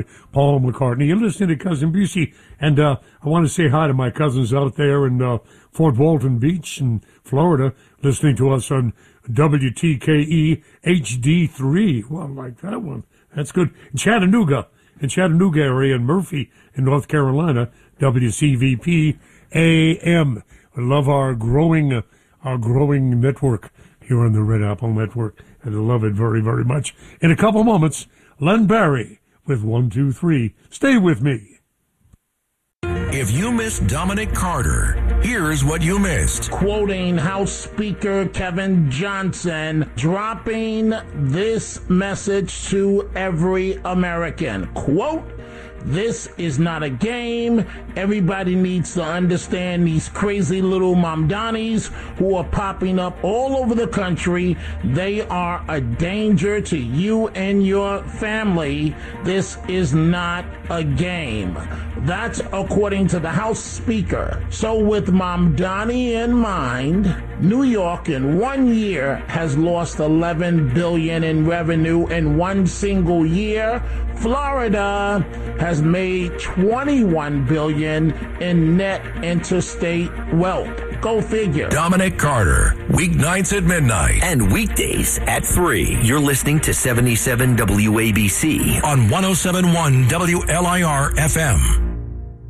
Paul McCartney. You're listening to Cousin Busey, and I want to say hi to my cousins out there in Fort Walton Beach in Florida, listening to us on WTKE HD3. Well, I like that one. That's good. In Chattanooga area, in Murphy in North Carolina, WCVP AM. I love our growing network here on the Red Apple Network, and I love it very, very much. In a couple moments, Len Barry with 1, 2, 3. Stay with me. If you missed Dominic Carter, here's what you missed. Quoting House Speaker Kevin Johnson, dropping this message to every American. Quote, "This is not a game. Everybody needs to understand these crazy little Mamdanis who are popping up all over the country. They are a danger to you and your family. This is not a game." That's according to the House Speaker. So with Mamdani in mind, New York in 1 year has lost $11 billion in revenue in one single year. Florida has made $21 billion in net interstate wealth. Go figure. Dominic Carter, weeknights at midnight. And weekdays at 3. You're listening to 77 WABC On 107.1 WLIR FM.